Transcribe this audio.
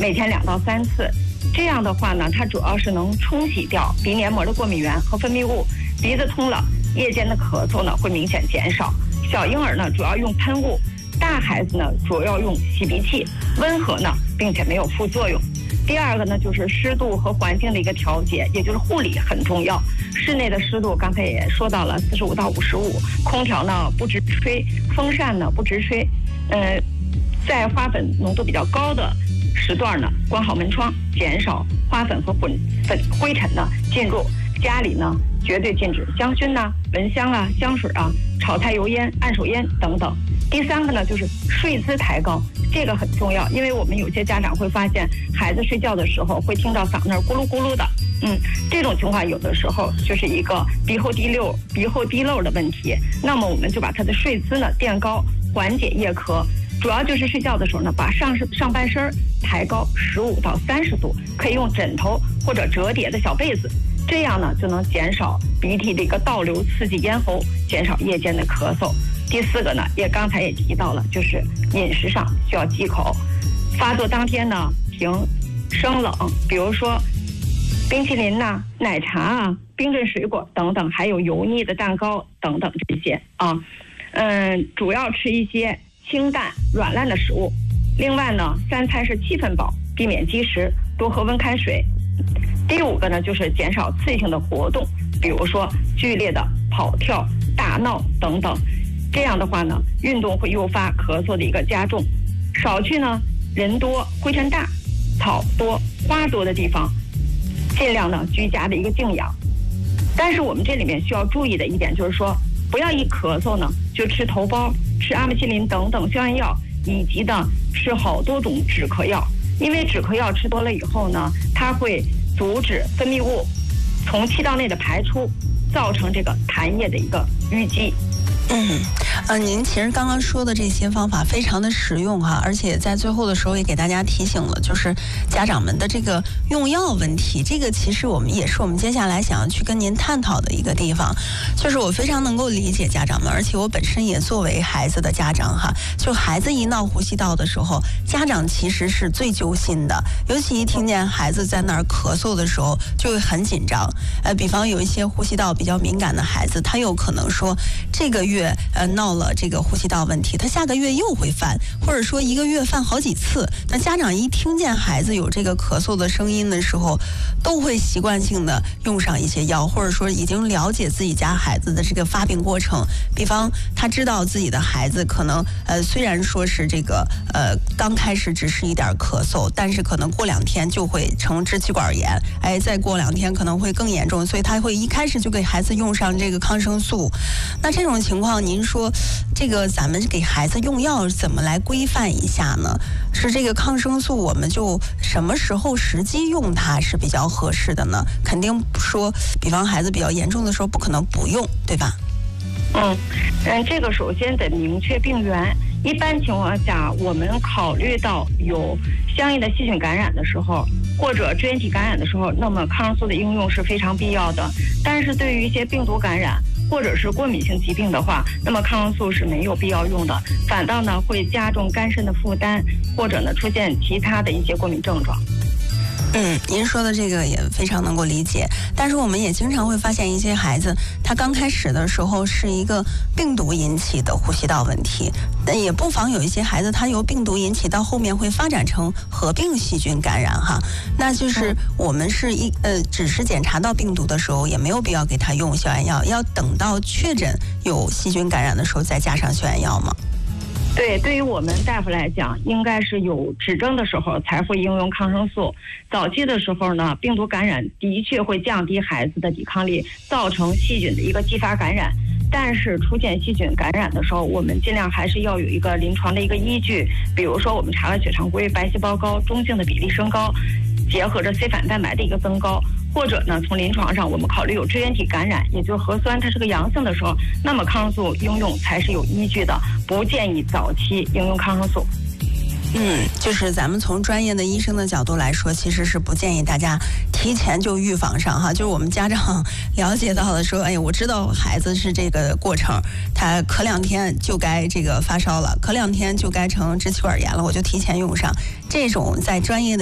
每天2到3次。这样的话呢，它主要是能冲洗掉鼻黏膜的过敏原和分泌物，鼻子通了，夜间的咳嗽呢会明显减少。小婴儿呢主要用喷雾，大孩子呢主要用洗鼻器，温和呢并且没有副作用。第二个呢就是湿度和环境的一个调节，也就是护理很重要。室内的湿度刚才也说到了45到55，空调呢不直吹，风扇呢不直吹。在花粉浓度比较高的时段呢，关好门窗，减少花粉和灰尘呢进入家里呢，绝对禁止香薰呐、蚊香啊、香水啊、炒菜油烟、按手烟等等。第三个呢就是睡姿抬高，这个很重要，因为我们有些家长会发现孩子睡觉的时候会听到嗓子咕噜咕噜的，这种情况有的时候就是一个鼻后滴漏的问题。那么我们就把他的睡姿呢垫高，缓解夜咳。主要就是睡觉的时候呢，把上半身抬高15到30度，可以用枕头或者折叠的小被子，这样呢就能减少鼻涕的一个倒流，刺激咽喉，减少夜间的咳嗽。第四个呢，刚才也提到了，就是饮食上需要忌口，发作当天呢停生冷，比如说冰淇淋呐、奶茶啊、冰镇水果等等，还有油腻的蛋糕等等这些啊，主要吃一些清淡软烂的食物。另外呢，3餐是7分饱，避免积食，多喝温开水。第5个呢就是减少刺激性的活动，比如说剧烈的跑跳、大闹等等。这样的话呢，运动会诱发咳嗽的一个加重。少去呢人多、灰尘大、草多、花多的地方，尽量呢居家的一个静养。但是我们这里面需要注意的一点就是说，不要一咳嗽呢就吃头孢、吃阿莫西林等等消炎药，以及呢吃好多种止咳药。因为止咳药吃多了以后呢，它会阻止分泌物从气道内的排出，造成这个痰液的一个淤积。 您其实刚刚说的这些方法非常的实用哈，而且在最后的时候也给大家提醒了，就是家长们的这个用药问题，这个其实也是我们接下来想要去跟您探讨的一个地方。就是我非常能够理解家长们，而且我本身也作为孩子的家长哈，就孩子一闹呼吸道的时候，家长其实是最揪心的，尤其一听见孩子在那儿咳嗽的时候就会很紧张。比方有一些呼吸道比较敏感的孩子，他有可能说这个月闹了这个呼吸道问题，他下个月又会犯，或者说1个月犯好几次。那家长一听见孩子有这个咳嗽的声音的时候，都会习惯性的用上一些药，或者说已经了解自己家孩子的这个发病过程。比方他知道自己的孩子可能虽然说是这个刚开始只是一点咳嗽，但是可能过2天就会成支气管炎，再过2天可能会更严重，所以他会一开始就给孩子用上这个抗生素。那这种情况您说这个咱们给孩子用药怎么来规范一下呢？是这个抗生素我们就什么时候时机用它是比较合适的呢？肯定说比方孩子比较严重的时候不可能不用，对吧？ 这个首先得明确病源。一般情况下，我们考虑到有相应的细菌感染的时候，或者支原体感染的时候，那么抗生素的应用是非常必要的。但是对于一些病毒感染或者是过敏性疾病的话，那么抗生素是没有必要用的，反倒呢会加重肝肾的负担，或者呢出现其他的一些过敏症状。 您说的这个也非常能够理解，但是我们也经常会发现一些孩子，他刚开始的时候是一个病毒引起的呼吸道问题，但也不妨有一些孩子他由病毒引起到后面会发展成合并细菌感染哈。那就是我们是只是检查到病毒的时候，也没有必要给他用消炎药，要等到确诊有细菌感染的时候再加上消炎药吗？ 对于我们大夫来讲，应该是有指征的时候才会应用抗生素。早期的时候呢，病毒感染的确会降低孩子的抵抗力，造成细菌的一个继发感染。但是出现细菌感染的时候，我们尽量还是要有一个临床的一个依据，比如说我们查了血常规、白细胞高、中性的比例升高，结合着 C 反蛋白的一个增高，或者呢从临床上我们考虑有支原体感染，也就是核酸它是个阳性的时候，那么抗生素应用才是有依据的，不建议早期应用抗生素。 就是咱们从专业的医生的角度来说，其实是不建议大家提前就预防上哈。就是我们家长了解到的说，我知道孩子是这个过程，他咳2天就该这个发烧了，咳2天就该成支气管炎了，我就提前用上。这种在专业的